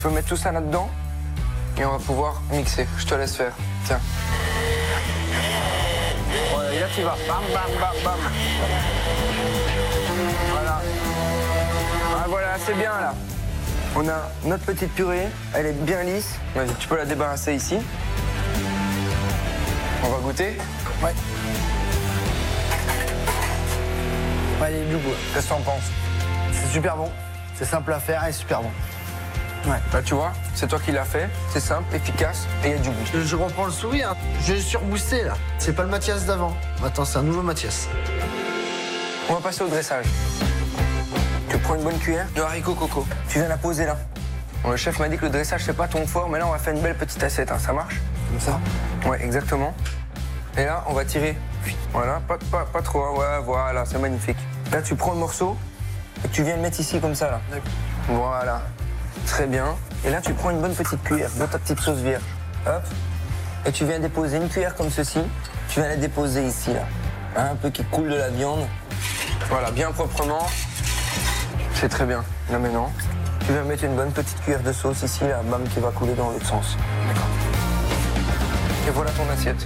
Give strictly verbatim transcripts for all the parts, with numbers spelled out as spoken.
Tu peux mettre tout ça là-dedans et on va pouvoir mixer. Je te laisse faire. Tiens. Ouais, là tu vas. Bam, bam, bam, bam. Voilà. Ah, voilà, c'est bien là. On a notre petite purée. Elle est bien lisse. Vas-y, tu peux la débarrasser ici. On va goûter? Ouais. Ouais, il y a du goût. Qu'est-ce que t'en penses? C'est super bon. C'est simple à faire et super bon. Ouais. Là, tu vois, c'est toi qui l'as fait. C'est simple, efficace et il y a du goût. Je, je reprends le sourire. Je suis surboosté là. C'est pas le Mathias d'avant. Maintenant, c'est un nouveau Mathias. On va passer au dressage. Tu prends une bonne cuillère de haricots coco. Tu viens la poser là. Bon, le chef m'a dit que le dressage, c'est pas ton fort, mais là, on va faire une belle petite assiette. Hein. Ça marche? Comme ça? Ouais, exactement. Et là, on va tirer. Voilà, pas, pas, pas trop. Hein. Ouais, voilà, c'est magnifique. Là, tu prends le morceau et tu viens le mettre ici comme ça là. Voilà. Très bien. Et là, tu prends une bonne petite cuillère de ta petite sauce vierge. Hop. Et tu viens déposer une cuillère comme ceci. Tu viens la déposer ici, là. Hein, un peu qui coule de la viande. Voilà, bien proprement. C'est très bien. Là, maintenant, tu viens mettre une bonne petite cuillère de sauce ici, là, bam, qui va couler dans l'autre sens. D'accord. Et voilà ton assiette.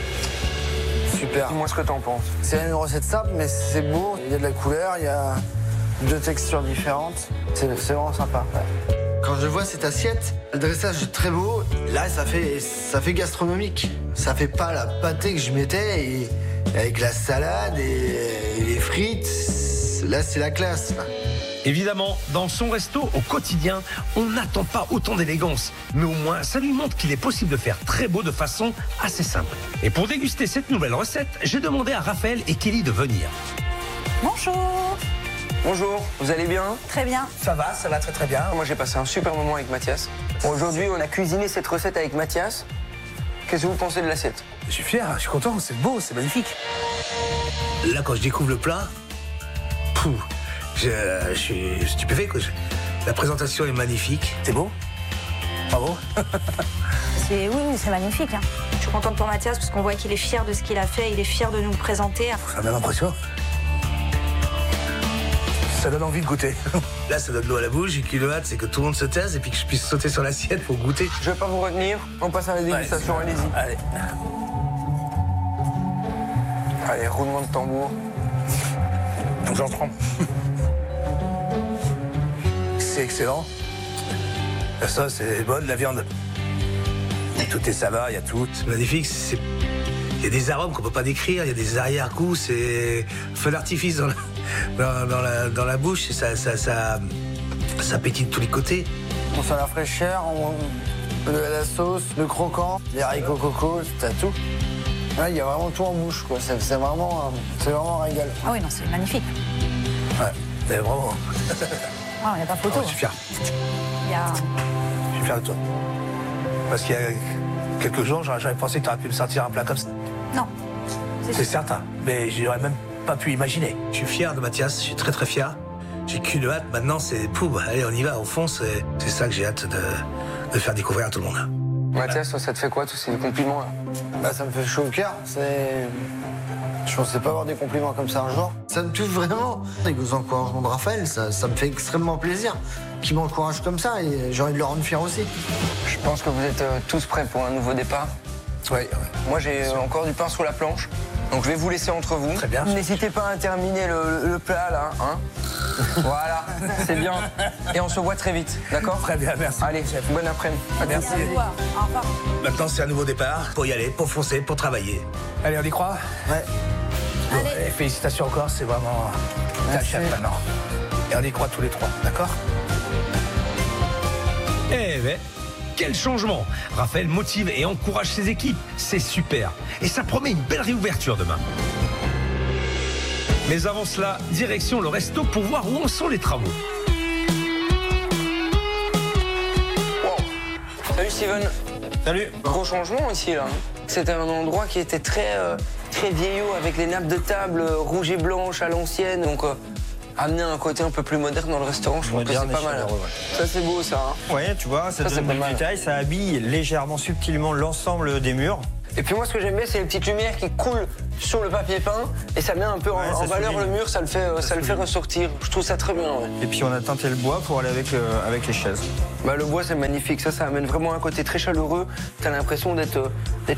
Super. Dis-moi ce que t'en penses. C'est une recette simple, mais c'est beau. Il y a de la couleur, il y a deux textures différentes. C'est vraiment sympa. Ouais. Quand je vois cette assiette, le dressage est très beau. Là, ça fait, ça fait gastronomique. Ça fait pas la pâtée que je mettais et avec la salade et, et les frites. Là, c'est la classe. Là. Évidemment, dans son resto, au quotidien, on n'attend pas autant d'élégance. Mais au moins, ça lui montre qu'il est possible de faire très beau de façon assez simple. Et pour déguster cette nouvelle recette, j'ai demandé à Raphaël et Kelly de venir. Bonjour. Bonjour, vous allez bien? Très bien. Ça va, ça va très très bien. Moi, j'ai passé un super moment avec Mathias. Bon, aujourd'hui, on a cuisiné cette recette avec Mathias. Qu'est-ce que vous pensez de l'assiette? Je suis fier, je suis content, c'est beau, c'est magnifique. Là, quand je découvre le plat, pouf, je, je suis stupéfait. Quoi. Je, la présentation est magnifique. C'est beau. Bravo. C'est, oui, oui, c'est magnifique. Hein. Je suis contente pour Mathias parce qu'on voit qu'il est fier de ce qu'il a fait. Il est fier de nous le présenter. Ça a même l'impression. Ça donne envie de goûter. Là, ça donne l'eau à la bouche. J'ai qu'une hâte, c'est que tout le monde se taise et puis que je puisse sauter sur l'assiette pour goûter. Je vais pas vous retenir. On passe à la dégustation. Ouais, allez-y. Allez. Allez, roulement de tambour. Donc j'en prends. C'est excellent. La sauce est bonne, la viande. Tout est saveur, il y a tout. C'est magnifique. C'est... Il y a des arômes qu'on peut pas décrire. Il y a des arrière-goûts. C'est feu d'artifice dans la, dans, dans la, dans la bouche. Et ça, ça, ça, ça pétille de tous les côtés. On sent la fraîcheur, on... le, la sauce, le croquant, les haricots coco, t'as tout. Ouais, il y a vraiment tout en bouche, quoi. C'est, c'est vraiment, c'est vraiment un régal. Ah oui, non, c'est magnifique. Ouais, mais vraiment. Ah, il n'y a pas photo. Oh, je suis fier. Il y a... Je suis fier de toi. Parce qu'il y a quelques jours, j'aurais, j'aurais pensé que tu aurais pu me sortir un plat comme ça. Non. C'est, c'est certain, mais j'aurais même pas pu imaginer. Je suis fier de Mathias, je suis très très fier. J'ai qu'une hâte, maintenant c'est pouf, allez on y va, on fonce. Et c'est ça que j'ai hâte de, de faire découvrir à tout le monde. Mathias, toi, ça te fait quoi tous ces compliments là? Bah, ça me fait chaud au cœur. C'est... Je pensais pas avoir des compliments comme ça un jour. Ça me touche vraiment. Avec vos encouragements de Raphaël, ça, ça me fait extrêmement plaisir qu'il m'encourage comme ça et j'ai envie de le rendre fier aussi. Je pense que vous êtes euh, tous prêts pour un nouveau départ. Oui, oui. Moi, j'ai euh, encore du pain sur la planche, donc je vais vous laisser entre vous. Très bien. N'hésitez pas à terminer le, le plat là, hein. Voilà, c'est bien. Et on se voit très vite, d'accord? Très bien, merci. Allez, bon après-midi. À Merci. Au revoir. Au revoir. Maintenant c'est un nouveau départ, pour y aller, pour foncer, pour travailler. Allez, on y croit? Ouais. Bon, Allez. et félicitations encore, c'est vraiment ta chef maintenant. Et on y croit tous les trois, d'accord? Eh ben, quel changement! Raphaël motive et encourage ses équipes, c'est super. Et ça promet une belle réouverture demain. Mais avant cela, direction le resto pour voir où en sont les travaux. Wow. Salut Steven. Salut. Gros changement ici là. C'était un endroit qui était très, euh, très vieillot avec les nappes de table euh, rouges et blanches à l'ancienne. Donc euh, amener un côté un peu plus moderne dans le restaurant, je trouve que c'est pas mal. Ça c'est beau ça. Hein. Ouais, tu vois, ça, Ça, c'est donne pas du mal. détail, ça habille légèrement, subtilement l'ensemble des murs. Et puis moi, ce que j'aime bien, c'est les petites lumières qui coulent sur le papier peint et ça met un peu en, Ouais, ça en valeur souligne. le mur, ça le fait, ça, ça le fait ressortir. Je trouve ça très bien. Ouais. Et puis on a teinté le bois pour aller avec, euh, avec les chaises. Bah, le bois, c'est magnifique. Ça, ça amène vraiment un côté très chaleureux. T'as l'impression d'être